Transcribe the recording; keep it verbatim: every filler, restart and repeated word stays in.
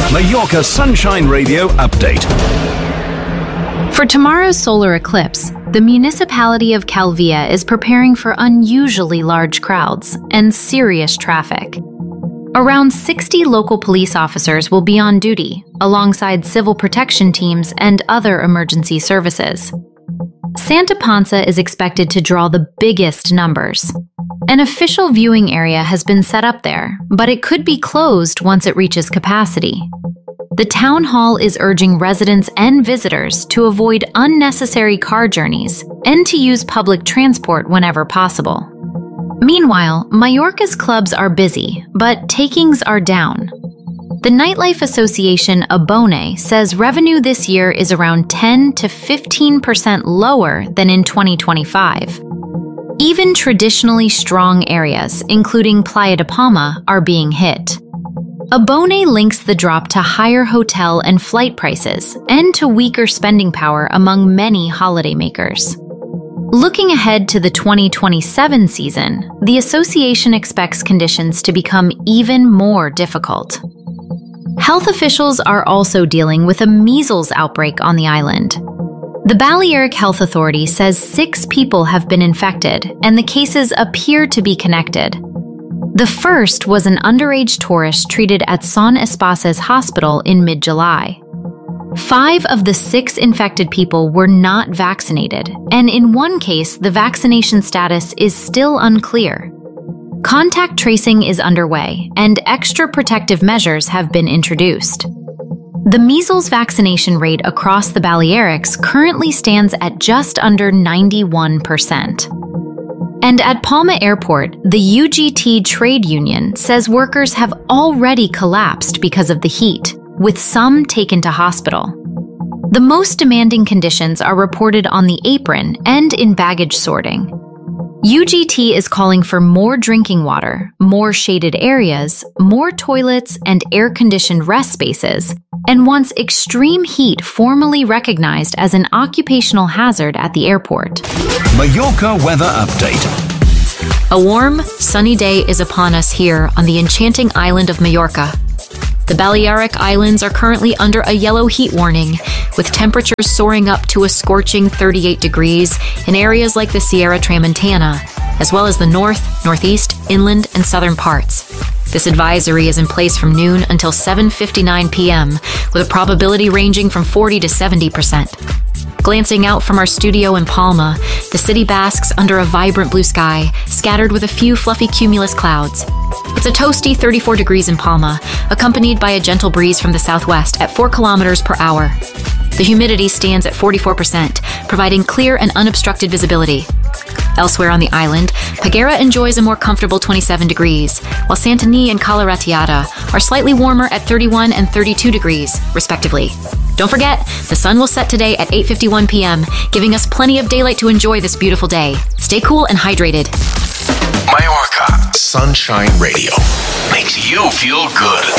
Mallorca Sunshine Radio update. For tomorrow's solar eclipse, the municipality of Calvia is preparing for unusually large crowds and serious traffic. Around sixty local police officers will be on duty, alongside civil protection teams and other emergency services. Santa Ponsa is expected to draw the biggest numbers. An official viewing area has been set up there, but it could be closed once it reaches capacity. The town hall is urging residents and visitors to avoid unnecessary car journeys and to use public transport whenever possible. Meanwhile, Mallorca's clubs are busy, but takings are down. The Nightlife Association Abone says revenue this year is around ten to fifteen percent lower than in twenty twenty-five. Even traditionally strong areas, including Playa de Palma, are being hit. Abone links the drop to higher hotel and flight prices and to weaker spending power among many holidaymakers. Looking ahead to the twenty twenty-seven season, the association expects conditions to become even more difficult. Health officials are also dealing with a measles outbreak on the island. The Balearic Health Authority says six people have been infected, and the cases appear to be connected. The first was an underage tourist treated at Son Espaces Hospital in mid-July. Five of the six infected people were not vaccinated, and in one case, the vaccination status is still unclear. Contact tracing is underway, and extra protective measures have been introduced. The measles vaccination rate across the Balearics currently stands at just under ninety-one percent. And at Palma Airport, the U G T trade union says workers have already collapsed because of the heat, with some taken to hospital. The most demanding conditions are reported on the apron and in baggage sorting. U G T is calling for more drinking water, more shaded areas, more toilets, and air-conditioned rest spaces, and wants extreme heat formally recognized as an occupational hazard at the airport. Mallorca weather update. A warm, sunny day is upon us here on the enchanting island of Mallorca. The Balearic Islands are currently under a yellow heat warning, with temperatures soaring up to a scorching thirty-eight degrees in areas like the Sierra Tramontana, as well as the north, northeast, inland, and southern parts. This advisory is in place from noon until seven fifty-nine p m, with a probability ranging from forty to seventy percent. Glancing out from our studio in Palma, the city basks under a vibrant blue sky, scattered with a few fluffy cumulus clouds. It's a toasty thirty-four degrees in Palma, accompanied by a gentle breeze from the southwest at four kilometers per hour. The humidity stands at forty-four percent, providing clear and unobstructed visibility. Elsewhere on the island, Peguera enjoys a more comfortable twenty-seven degrees, while Santany and Cala Ratllada are slightly warmer at thirty-one and thirty-two degrees, respectively. Don't forget, the sun will set today at eight fifty-one p m, giving us plenty of daylight to enjoy this beautiful day. Stay cool and hydrated. Mallorca Sunshine Radio makes you feel good.